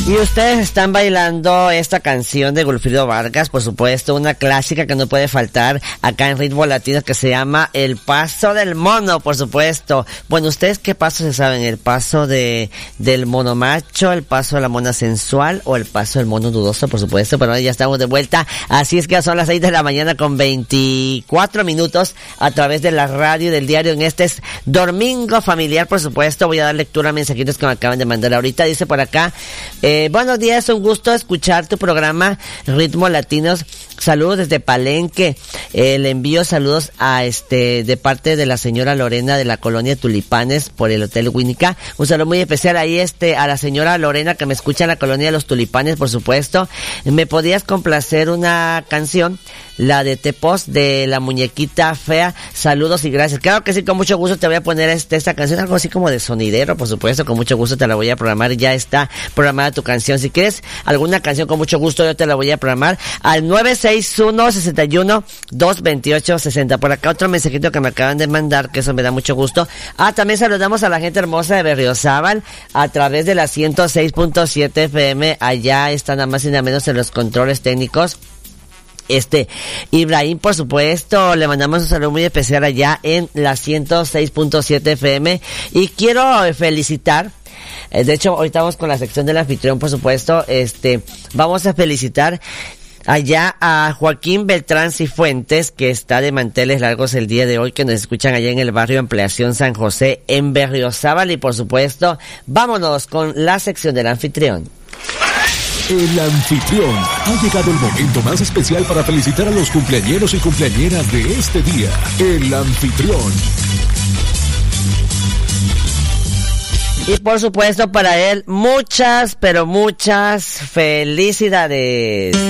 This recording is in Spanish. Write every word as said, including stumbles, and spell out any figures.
Y ustedes están bailando esta canción de Wilfrido Vargas, por supuesto, una clásica que no puede faltar acá en Ritmo Latino, que se llama El Paso del Mono, por supuesto. Bueno, ¿ustedes qué paso se saben? ¿El paso de del mono macho, el paso de la mona sensual o el paso del mono dudoso, por supuesto? Pero ya estamos de vuelta, así es que ya son las seis de la mañana con veinticuatro minutos a través de la radio del diario en este es Domingo Familiar, por supuesto. Voy a dar lectura a mensajitos que me acaban de mandar ahorita. Dice por acá, eh, buenos días, un gusto escuchar tu programa Ritmo Latinos. Saludos desde Palenque. Eh, le envío saludos a este de parte de la señora Lorena de la colonia Tulipanes por el Hotel Winica. Un saludo muy especial ahí este a la señora Lorena que me escucha en la colonia de los Tulipanes, por supuesto. ¿Me podías complacer una canción? La de Tepos de la muñequita fea. Saludos y gracias. Claro que sí, con mucho gusto te voy a poner este esta canción, algo así como de sonidero, por supuesto, con mucho gusto te la voy a programar. Ya está programada tu canción. Si quieres alguna canción, con mucho gusto yo te la voy a programar al nueve seis uno, seis uno, dos dos ocho, seis cero. Por acá otro mensajito que me acaban de mandar, que eso me da mucho gusto. Ah, también saludamos a la gente hermosa de Berriozábal a través de la ciento seis punto siete F M. Allá están nada más y nada menos en los controles técnicos. Este, Ibrahim, por supuesto, le mandamos un saludo muy especial allá en la ciento seis punto siete F M. Y quiero felicitar, eh, de hecho, ahorita vamos con la sección del anfitrión, por supuesto, este, vamos a felicitar allá a Joaquín Beltrán Cifuentes, que está de manteles largos el día de hoy, que nos escuchan allá en el barrio Ampliación San José, en Berriozábal. Y por supuesto, vámonos con la sección del anfitrión. El anfitrión. Ha llegado el momento más especial para felicitar a los cumpleañeros y cumpleañeras de este día. El anfitrión. Y por supuesto para él, muchas, pero muchas felicidades.